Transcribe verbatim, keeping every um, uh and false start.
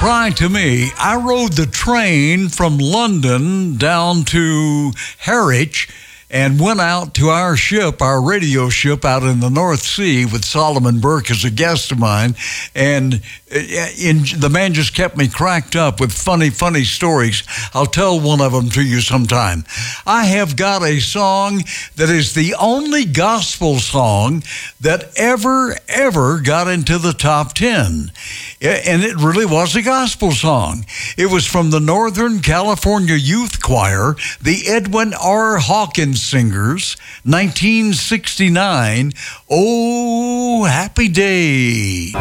cry to me. I rode the train from London down to Harwich and went out to our ship, our radio ship out in the North Sea with Solomon Burke as a guest of mine. And in, the man just kept me cracked up with funny, funny stories. I'll tell one of them to you sometime. I have got a song that is the only gospel song that ever, ever got into the top ten. And it really was a gospel song. It was from the Northern California Youth Choir, the Edwin R. Hawkins Singers, nineteen sixty-nine. Oh, happy day.